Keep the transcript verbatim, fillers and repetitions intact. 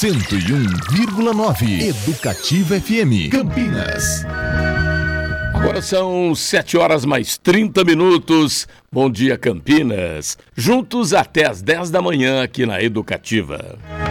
cento e um vírgula nove. Educativa F M Campinas. Agora são sete horas mais trinta minutos. Bom dia, Campinas. Juntos até as dez da manhã aqui na Educativa.